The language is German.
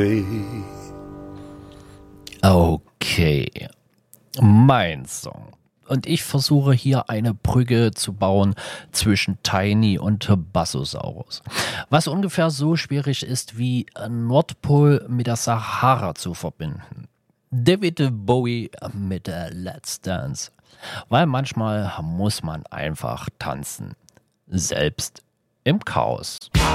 Okay, mein Song. Und ich versuche hier eine Brücke zu bauen zwischen Tiny und Bassosaurus. Was ungefähr so schwierig ist wie Nordpol mit der Sahara zu verbinden. David Bowie mit Let's Dance. Weil manchmal muss man einfach tanzen. Selbst im Chaos.